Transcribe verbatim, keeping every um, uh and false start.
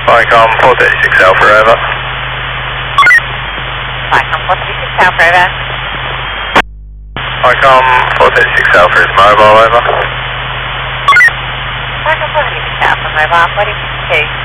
Vicom four thirty-six Alpha, over. Vicom four thirty-six Alpha, over. Vicom four thirty-six Alpha is mobile, over. Vicom four thirty-six Alpha, mobile, forty-two.